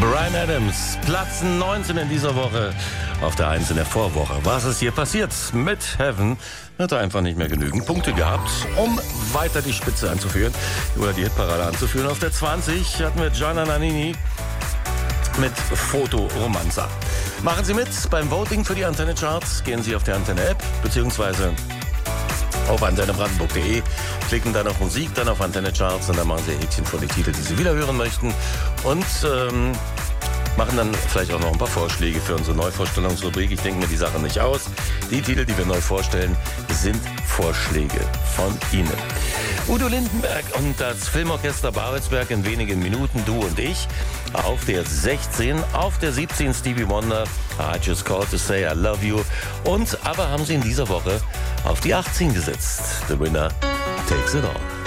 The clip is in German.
Bryan Adams, Platz 19 in dieser Woche, auf der 1 in der Vorwoche. Was ist hier passiert? Mit Heaven hat er einfach nicht mehr genügend Punkte gehabt, um weiter die Spitze anzuführen oder die Hitparade anzuführen. Auf der 20 hatten wir Gianna Nannini mit Foto Romanza. Machen Sie mit beim Voting für die Antenne Charts. Gehen Sie auf die Antenne App beziehungsweise auf antennebrandenburg.de, klicken dann auf Musik, dann auf Antenne Charts und dann machen Sie ein Häkchen vor die Titel, die Sie wieder hören möchten und machen dann vielleicht auch noch ein paar Vorschläge für unsere Neuvorstellungsrubrik. Ich denke mir die Sache nicht aus. Die Titel, die wir neu vorstellen, sind Vorschläge von Ihnen. Udo Lindenberg und das Filmorchester Babelsberg in wenigen Minuten, du und ich. Auf der 16, auf der 17 Stevie Wonder, I Just Called to Say I Love You. Und aber haben sie in dieser Woche auf die 18 gesetzt. The Winner Takes It All.